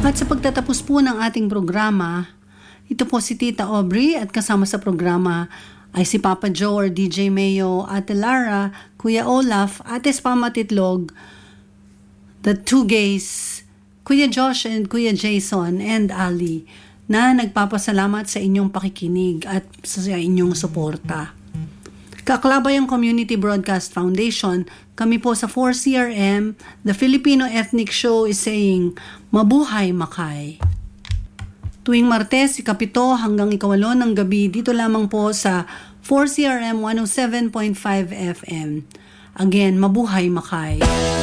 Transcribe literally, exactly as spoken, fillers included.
At sa pagtatapos po ng ating programa, ito po si Tita Aubrey at kasama sa programa ay si Papa Joe or D J Mayo, Ate Lara, Kuya Olaf, Ate Spam at Itlog, the two gays, Kuya Josh and Kuya Jason and Ali, na nagpapasalamat sa inyong pakikinig at sa inyong suporta. Kaklabayang Community Broadcast Foundation, kami po sa four C R M, the Filipino Ethnic Show is saying, Mabuhay Makay! Tuwing Martes, ikapito hanggang ikawalo ng gabi, dito lamang po sa four C R M one oh seven point five F M. Again, Mabuhay Makay!